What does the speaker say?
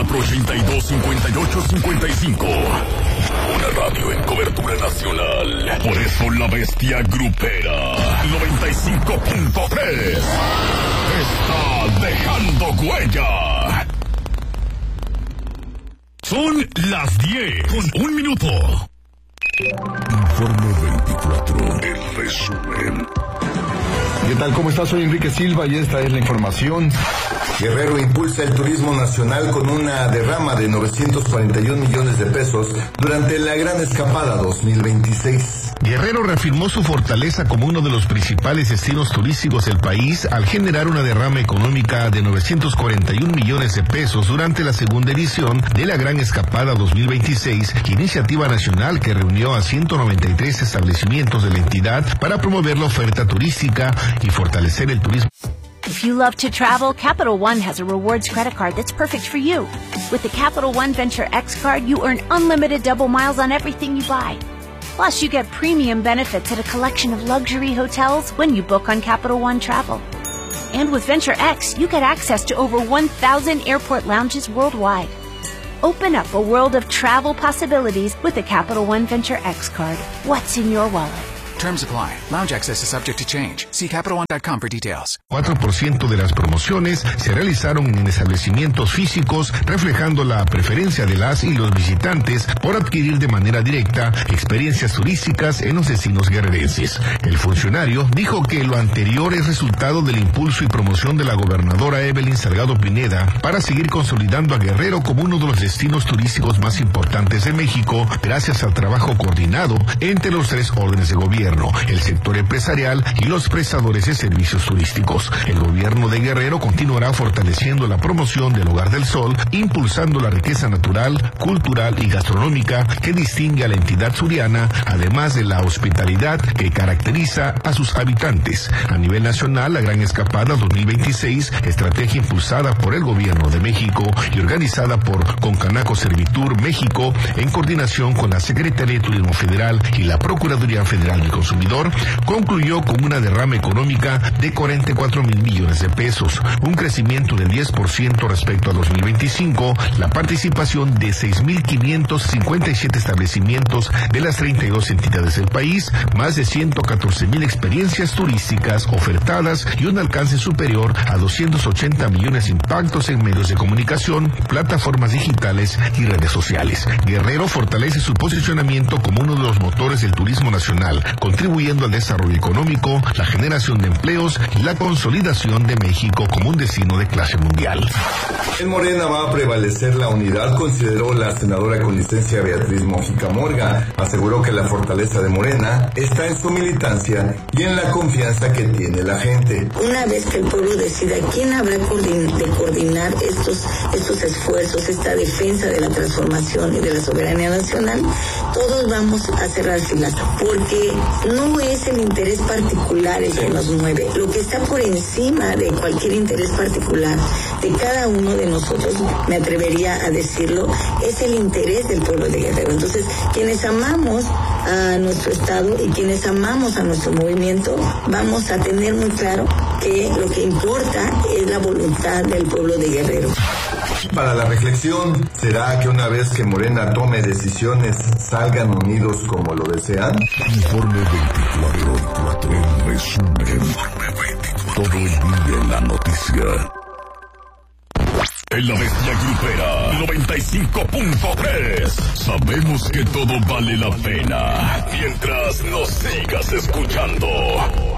482-5855. Una radio en cobertura nacional. Por eso la bestia grupera 95.3 está dejando huella. Son las 10 con 1 minuto. Informe 24, el resumen. ¿Qué tal? ¿Cómo estás? Soy Enrique Silva y esta es la información. Guerrero impulsa el turismo nacional con una derrama de 941 millones de pesos durante la Gran Escapada 2026. Guerrero reafirmó su fortaleza como uno de los principales destinos turísticos del país al generar una derrama económica de 941 millones de pesos durante la segunda edición de la Gran Escapada 2026, iniciativa nacional que reunió a 193 establecimientos de la entidad para promover la oferta turística y fortalecer el turismo. If you love to travel, Capital One has a rewards credit card that's perfect for you. With the Capital One Venture X card, you earn unlimited double miles on everything you buy. Plus, you get premium benefits at a collection of luxury hotels when you book on Capital One Travel. And with Venture X, you get access to over 1,000 airport lounges worldwide. Open up a world of travel possibilities with the Capital One Venture X card. What's in your wallet? Terms apply. Lounge access is subject to change. See CapitalOne.com for details. 4% de las promociones se realizaron en establecimientos físicos, reflejando la preferencia de las y los visitantes por adquirir de manera directa experiencias turísticas en los destinos guerrerenses. El funcionario dijo que lo anterior es resultado del impulso y promoción de la gobernadora Evelyn Salgado Pineda para seguir consolidando a Guerrero como uno de los destinos turísticos más importantes de México, gracias al trabajo coordinado entre los 3 órdenes de gobierno, el sector empresarial y los prestadores de servicios turísticos. El gobierno de Guerrero continuará fortaleciendo la promoción del Hogar del Sol, impulsando la riqueza natural, cultural y gastronómica que distingue a la entidad suriana, además de la hospitalidad que caracteriza a sus habitantes. A nivel nacional, la Gran Escapada 2026, estrategia impulsada por el gobierno de México y organizada por Concanaco Servitur México, en coordinación con la Secretaría de Turismo Federal y la Procuraduría Federal del Consumidor, concluyó con una derrama económica de 44 mil millones de pesos, un crecimiento del 10% respecto a 2025, la participación de 6.557 establecimientos de las 32 entidades del país, más de 114,000 experiencias turísticas ofertadas y un alcance superior a 280 millones de impactos en medios de comunicación, plataformas digitales y redes sociales. Guerrero fortalece su posicionamiento como uno de los motores del turismo nacional, contribuyendo al desarrollo económico, la generación de empleos y la consolidación de México como un destino de clase mundial. En Morena va a prevalecer la unidad, consideró la senadora con licencia Beatriz Mójica Morga. Aseguró que la fortaleza de Morena está en su militancia y en la confianza que tiene la gente. Una vez que el pueblo decida quién habrá de coordinar estos esfuerzos, esta defensa de la transformación y de la soberanía nacional, todos vamos a cerrar filas, porque no es el interés particular el que nos mueve. Lo que está por encima de cualquier interés particular de cada uno de nosotros, me atrevería a decirlo, es el interés del pueblo de Guerrero. Entonces, quienes amamos a nuestro Estado y quienes amamos a nuestro movimiento, vamos a tener muy claro que lo que importa es la voluntad del pueblo de Guerrero. Para la reflexión, ¿será que una vez que Morena tome decisiones, salgan unidos como lo desean? Informe 24, el resumen. Todo el día en la noticia. En la bestia grupera 95.3 sabemos que todo vale la pena mientras nos sigas escuchando.